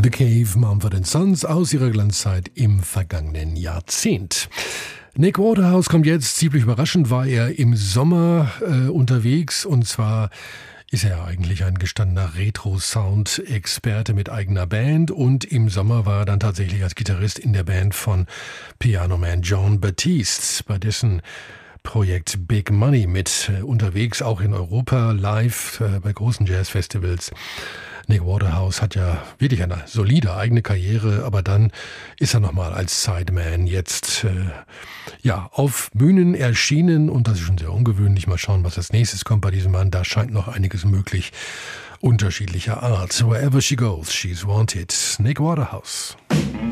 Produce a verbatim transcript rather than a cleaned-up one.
The Cave, Mumford and Sons aus ihrer Glanzzeit im vergangenen Jahrzehnt. Nick Waterhouse kommt jetzt, ziemlich überraschend war er im Sommer äh, unterwegs, und zwar ist er eigentlich ein gestandener Retro-Sound-Experte mit eigener Band, und im Sommer war er dann tatsächlich als Gitarrist in der Band von Pianoman Jon Batiste, bei dessen Projekt Big Money mit äh, unterwegs, auch in Europa, live äh, bei großen Jazzfestivals. Nick Waterhouse hat ja wirklich eine solide eigene Karriere, aber dann ist er nochmal als Sideman jetzt äh, ja auf Bühnen erschienen, und das ist schon sehr ungewöhnlich. Mal schauen, was als nächstes kommt bei diesem Mann. Da scheint noch einiges möglich, unterschiedlicher Art. Wherever she goes, she's wanted. Nick Waterhouse.